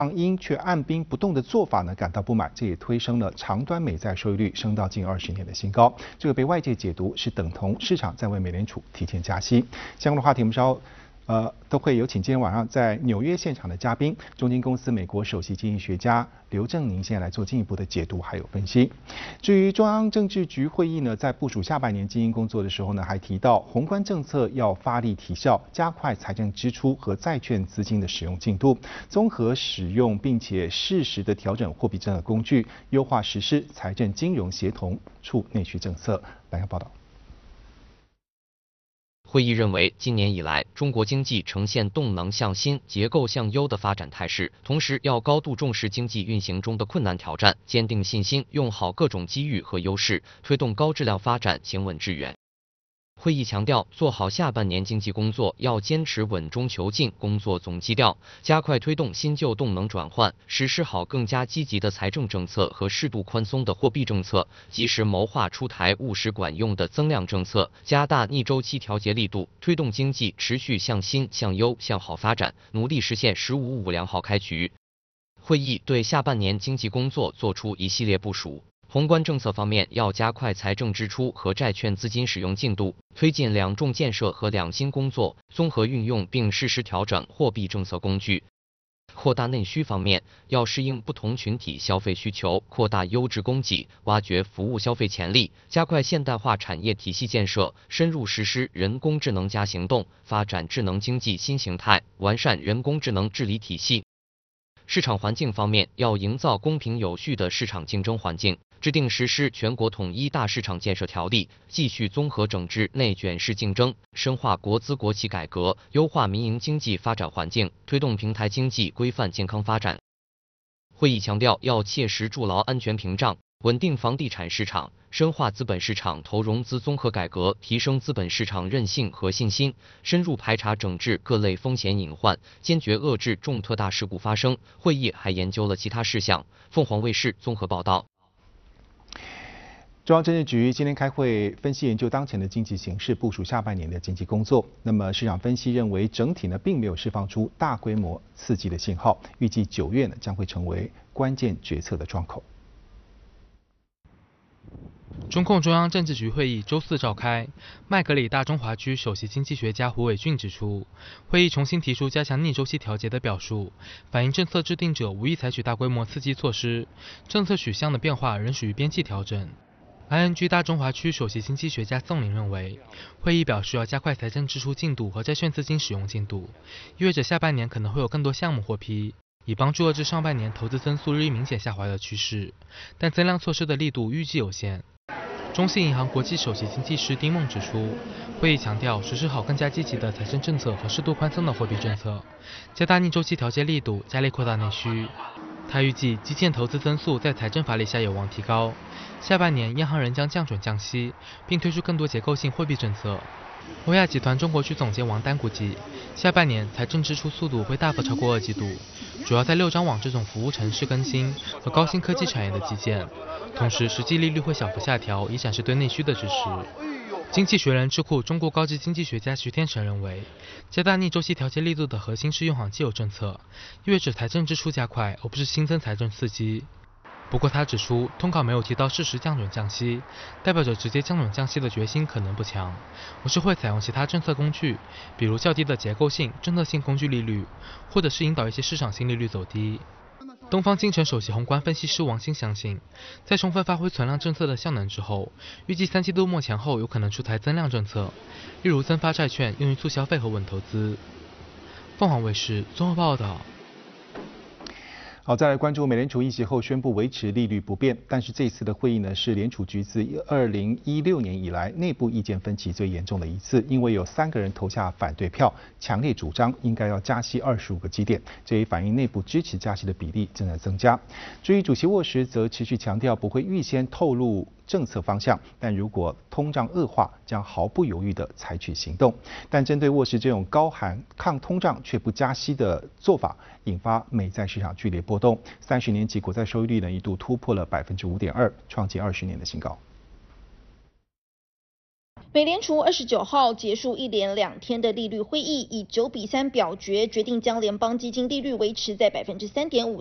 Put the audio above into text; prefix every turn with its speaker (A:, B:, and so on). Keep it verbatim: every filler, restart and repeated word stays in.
A: 因却按兵不动的做法呢感到不满，这也推升了长端美债收益率升到近二十年的新高。这个被外界解读是等同市场在为美联储提前加息。相关的话题我们稍后呃都会有请今天晚上在纽约现场的嘉宾，中金公司美国首席经济学家刘正宁现在来做进一步的解读还有分析。至于中央政治局会议呢，在部署下半年经营工作的时候呢，还提到宏观政策要发力提效，加快财政支出和债券资金的使用进度，综合使用并且适时的调整货币政策工具，优化实施财政金融协同处内需政策。来看报道。
B: 会议认为，今年以来，中国经济呈现动能向新、结构向优的发展态势，同时要高度重视经济运行中的困难挑战，坚定信心，用好各种机遇和优势，推动高质量发展行稳致远。会议强调，做好下半年经济工作要坚持稳中求进工作总基调，加快推动新旧动能转换，实施好更加积极的财政政策和适度宽松的货币政策，及时谋划出台务实管用的增量政策，加大逆周期调节力度，推动经济持续向新、向优、向好发展，努力实现“十五五”良好开局。会议对下半年经济工作作出一系列部署。宏观政策方面，要加快财政支出和债券资金使用进度，推进两重建设和两新工作，综合运用并适时调整货币政策工具。扩大内需方面，要适应不同群体消费需求，扩大优质供给，挖掘服务消费潜力，加快现代化产业体系建设，深入实施人工智能加行动，发展智能经济新形态，完善人工智能治理体系。市场环境方面，要营造公平有序的市场竞争环境，制定实施全国统一大市场建设条例，继续综合整治内卷式竞争，深化国资国企改革，优化民营经济发展环境，推动平台经济规范健康发展。会议强调，要切实筑牢安全屏障，稳定房地产市场，深化资本市场投融资综合改革，提升资本市场韧性和信心，深入排查整治各类风险隐患，坚决遏制重特大事故发生。会议还研究了其他事项。凤凰卫视综合报道。
A: 中央政治局今天开会分析研究当前的经济形势，部署下半年的经济工作。那么市场分析认为，整体呢并没有释放出大规模刺激的信号，预计九月呢将会成为关键决策的窗口。
C: 中共中央政治局会议周四召开，麦格里大中华区首席经济学家胡伟俊指出，会议重新提出加强逆周期调节的表述，反映政策制定者无意采取大规模刺激措施，政策取向的变化仍属于边际调整。I N G 大中华区首席经济学家宋林认为，会议表示要加快财政支出进度和债券资金使用进度，意味着下半年可能会有更多项目获批，以帮助遏制上半年投资增速日益明显下滑的趋势，但增量措施的力度预计有限。中信银行国际首席经济师丁梦指出，会议强调实施好更加积极的财政政策和适度宽松的货币政策，加大逆周期调节力度，加力扩大内需。他预计基建投资增速在财政发力下有望提高，下半年央行仍将降准降息，并推出更多结构性货币政策。欧亚集团中国区总监王丹估计，下半年财政支出速度会大幅超过二季度，主要在六张网这种服务城市更新和高新科技产业的基建，同时实际利率会小幅下调，以展示对内需的支持。经济学人智库中国高级经济学家徐天成认为，加大逆周期调节力度的核心是用好既有政策，意味着财政支出加快，而不是新增财政刺激。不过他指出，通稿没有提到适时降准降息，代表着直接降准降息的决心可能不强，而是会采用其他政策工具，比如较低的结构性、政策性工具利率，或者是引导一些市场性利率走低。东方金城首席宏观分析师王兴相信，在充分发挥存量政策的效能之后，预计三季度末前后有可能出台增量政策，例如增发债券用于促消费和稳投资。凤凰卫视综合报道。
A: 好，再来关注美联储议息后宣布维持利率不变，但是这次的会议呢是联储局自二零一六年以来内部意见分歧最严重的一次，因为有三个人投下反对票，强烈主张应该要加息二十五个基点，这也反映内部支持加息的比例正在增加。至于主席沃什则持续强调不会预先透露政策方向，但如果通胀恶化，将毫不犹豫地采取行动。但针对沃什这种高喊抗通胀却不加息的做法，引发美债市场剧烈波动。三十年期国债收益率呢一度突破了百分之五点二，创建二十年的新高。
D: 美联储二十九号结束一连两天的利率会议，以九比三表决决定将联邦基金利率维持在百分之三点五。